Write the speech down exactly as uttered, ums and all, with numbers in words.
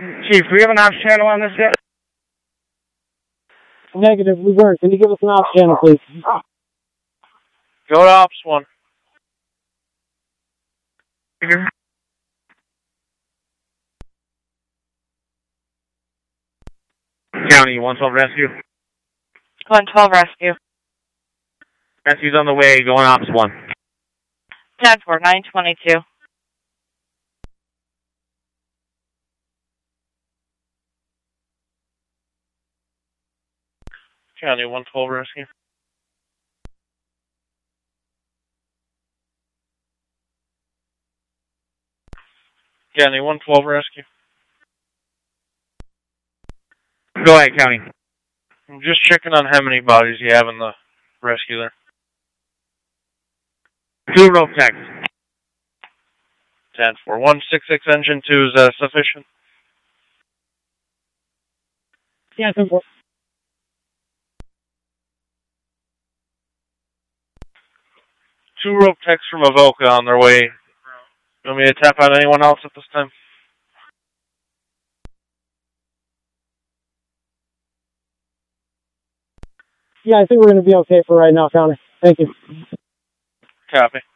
Chief, do we have an ops channel on this yet? Negative, we weren't. Can you give us an ops channel, please? Go to Ops one. County, one twelve rescue. one twelve rescue. Rescue's on the way, going Ops one. ten four, nine twenty-two. County, one twelve rescue. County, one twelve rescue. Go ahead, County. I'm just checking on how many bodies you have in the rescue there. Two rope techs. ten four, one six six engine two, is that sufficient? Yeah, ten four. Two rope techs from Avoca on their way. You want me to tap out anyone else at this time? Yeah, I think we're going to be okay for right now, County. Thank you. Copy.